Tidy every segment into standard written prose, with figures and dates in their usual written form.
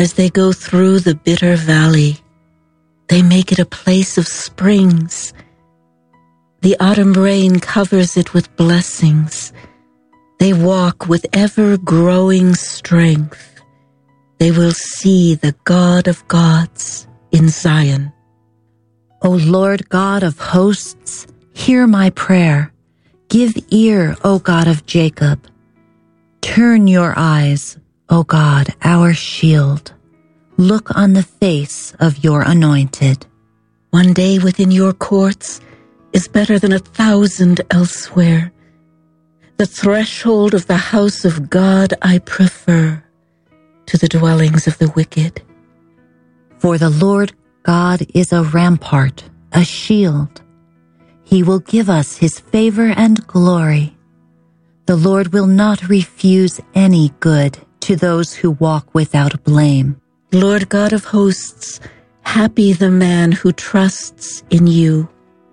As they go through the bitter valley, they make it a place of springs. The autumn rain covers it with blessings. They walk with ever-growing strength. They will see the God of gods in Zion. O Lord God of hosts, hear my prayer. Give ear, O God of Jacob. Turn your eyes, O God, our shield. Look on the face of your anointed. One day within your courts is better than 1,000 elsewhere. The threshold of the house of God I prefer to the dwellings of the wicked. For the Lord God is a rampart, a shield. He will give us his favor and glory. The Lord will not refuse any good to those who walk without blame. Lord God of hosts, happy the man who trusts in you.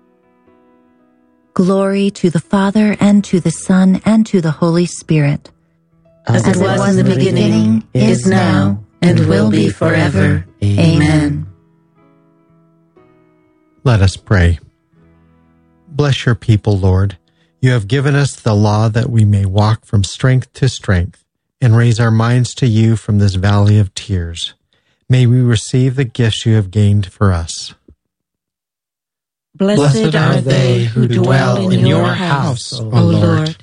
Glory to the Father, and to the Son, and to the Holy Spirit. As it was in the beginning, is now, and will be forever. Amen. Let us pray. Bless your people, Lord. You have given us the law that we may walk from strength to strength and raise our minds to you from this valley of tears. May we receive the gifts you have gained for us. Blessed are they who dwell in your house, O Lord.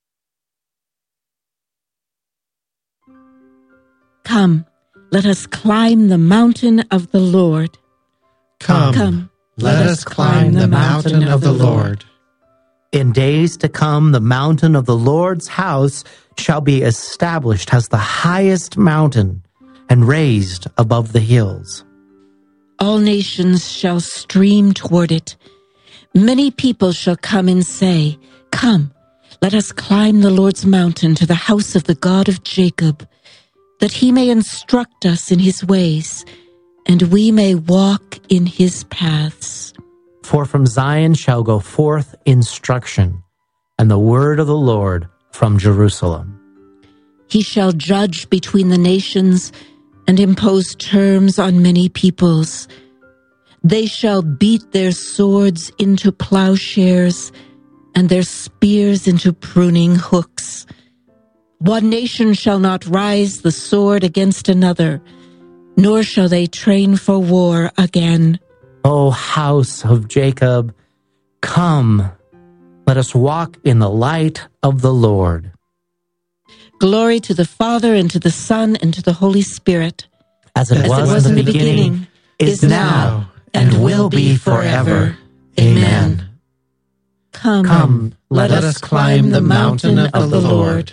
Come, let us climb the mountain of the Lord. Come, let us climb the mountain of the Lord. In days to come, the mountain of the Lord's house shall be established as the highest mountain and raised above the hills. All nations shall stream toward it. Many people shall come and say, Come, let us climb the Lord's mountain to the house of the God of Jacob, that he may instruct us in his ways, and we may walk in his paths. For from Zion shall go forth instruction, and the word of the Lord from Jerusalem. He shall judge between the nations and impose terms on many peoples. They shall beat their swords into plowshares and their spears into pruning hooks. One nation shall not rise the sword against another, nor shall they train for war again. O house of Jacob, come, let us walk in the light of the Lord. Glory to the Father, and to the Son, and to the Holy Spirit. As it was in the beginning, is now, and will be forever. Amen. Come, let us climb the mountain of the Lord.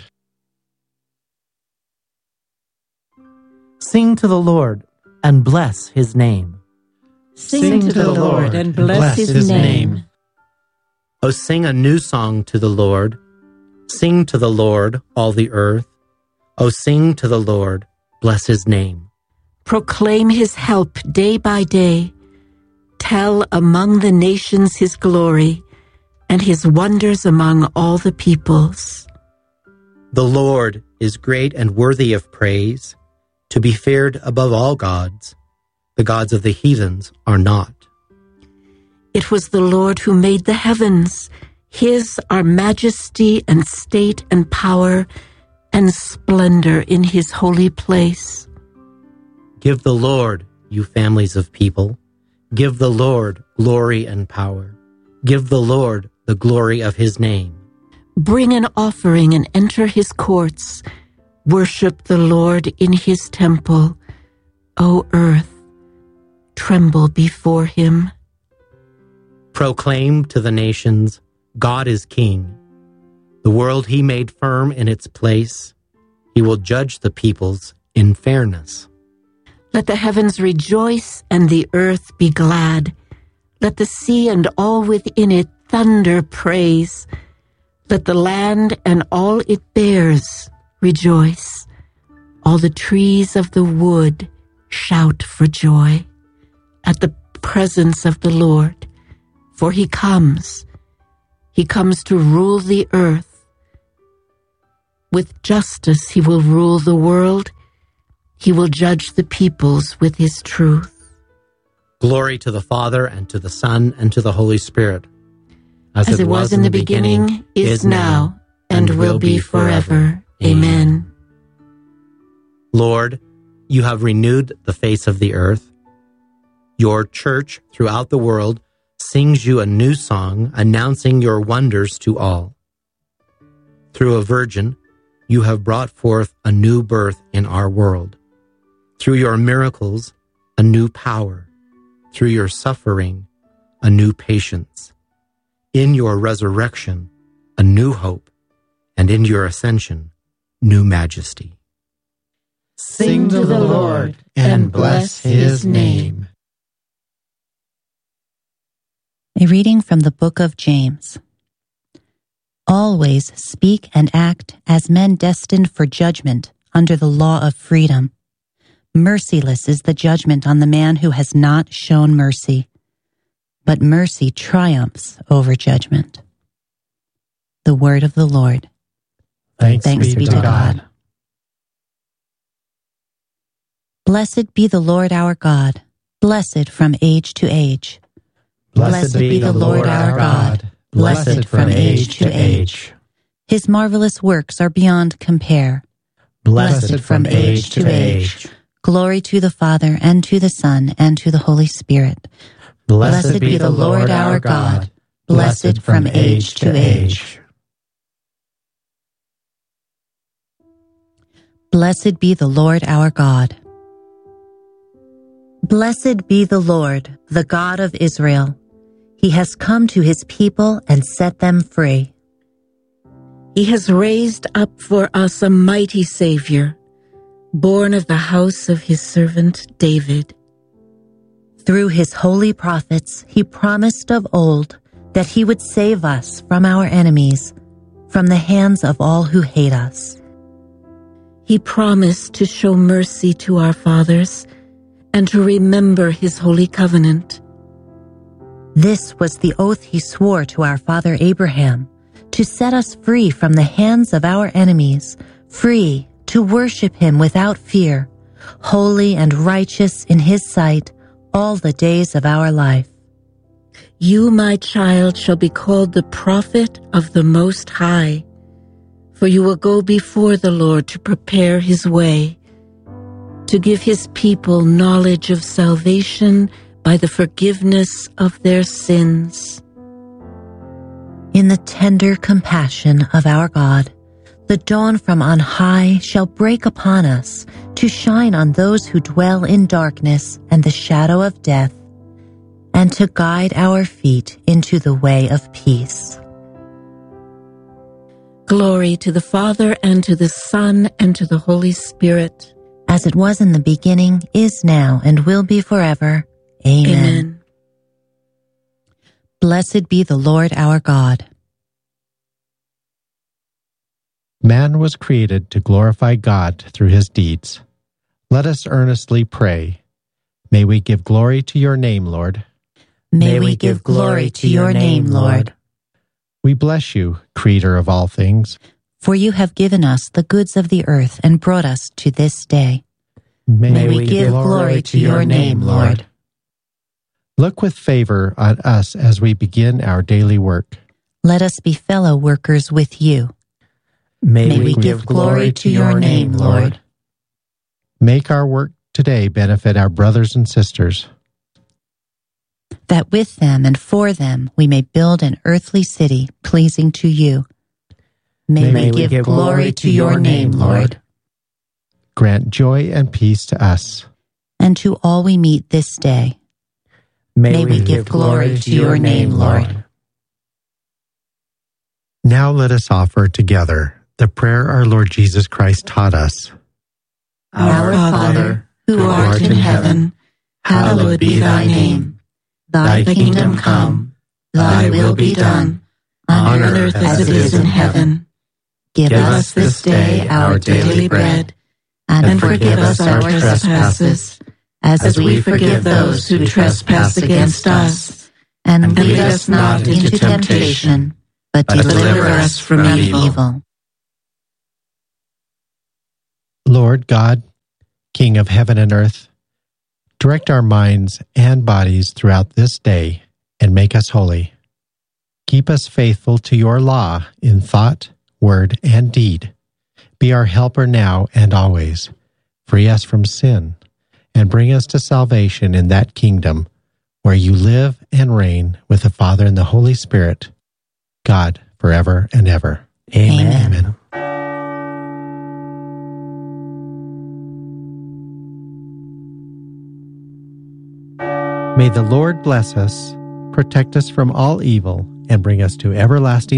Sing to the Lord, and bless his name. Sing to the Lord, and bless his name. O sing a new song to the Lord. Sing to the Lord, all the earth. O sing to the Lord, bless his name. Proclaim his help day by day. Tell among the nations his glory, and his wonders among all the peoples. The Lord is great and worthy of praise, to be feared above all gods. The gods of the heathens are not. It was the Lord who made the heavens. His are majesty and state and power and splendor in his holy place. Give the Lord, you families of people. Give the Lord glory and power. Give the Lord the glory of his name. Bring an offering and enter his courts. Worship the Lord in his temple. O earth, tremble before him. Proclaim to the nations, God is king. The world he made firm in its place. He will judge the peoples in fairness. Let the heavens rejoice and the earth be glad. Let the sea and all within it thunder praise. Let the land and all it bears rejoice. All the trees of the wood shout for joy at the presence of the Lord, for he comes. He comes to rule the earth. With justice he will rule the world. He will judge the peoples with his truth. Glory to the Father, and to the Son, and to the Holy Spirit. As it was in the beginning, is now, and will be forever. Amen. Lord, you have renewed the face of the earth. Your church throughout the world sings you a new song, announcing your wonders to all. Through a virgin, you have brought forth a new birth in our world. Through your miracles, a new power. Through your suffering, a new patience. In your resurrection, a new hope. And in your ascension, new majesty. Sing to the Lord and bless his name. A reading from the book of James. Always speak and act as men destined for judgment under the law of freedom. Merciless is the judgment on the man who has not shown mercy, but mercy triumphs over judgment. The word of the Lord. Thanks be to God. Blessed be the Lord our God, blessed from age to age. Blessed be the Lord our God, blessed from age to age. His marvelous works are beyond compare. Blessed from age to age. Glory to the Father, and to the Son, and to the Holy Spirit. Blessed be the Lord our God, blessed from age to age. Blessed be the Lord our God. Blessed be the Lord, the God of Israel. He has come to his people and set them free. He has raised up for us a mighty Savior, born of the house of his servant David. Through his holy prophets, he promised of old that he would save us from our enemies, from the hands of all who hate us. He promised to show mercy to our fathers and to remember his holy covenant. This was the oath he swore to our father Abraham, to set us free from the hands of our enemies, free to worship him without fear, holy and righteous in his sight all the days of our life. You, my child, shall be called the prophet of the Most High, for you will go before the Lord to prepare his way, to give his people knowledge of salvation by the forgiveness of their sins. In the tender compassion of our God, the dawn from on high shall break upon us to shine on those who dwell in darkness and the shadow of death, and to guide our feet into the way of peace. Glory to the Father, and to the Son, and to the Holy Spirit. As it was in the beginning, is now, and will be forever. Amen. Amen. Blessed be the Lord our God. Man was created to glorify God through his deeds. Let us earnestly pray. May we give glory to your name, Lord. May we give glory to your name, Lord. We bless you, Creator of all things. For you have given us the goods of the earth and brought us to this day. May we give glory to your name, Lord. Look with favor on us as we begin our daily work. Let us be fellow workers with you. May we give glory to your name, Lord. Make our work today benefit our brothers and sisters, that with them and for them we may build an earthly city pleasing to you. May we give glory to your name, Lord. Grant joy and peace to us, and to all we meet this day. May we give glory to your name, Lord. Now let us offer together the prayer our Lord Jesus Christ taught us. Our Father, who art in heaven, hallowed be thy name. Thy kingdom come, thy will be done, on earth as it is in heaven. Give us this day our daily bread, and forgive us our trespasses, as we forgive those who trespass against us. And lead us not into temptation, but deliver us from evil. Lord God, King of heaven and earth, direct our minds and bodies throughout this day and make us holy. Keep us faithful to your law in thought, word, and deed. Be our helper now and always. Free us from sin and bring us to salvation in that kingdom where you live and reign with the Father and the Holy Spirit, God, forever and ever. Amen. Amen. May the Lord bless us, protect us from all evil, and bring us to everlasting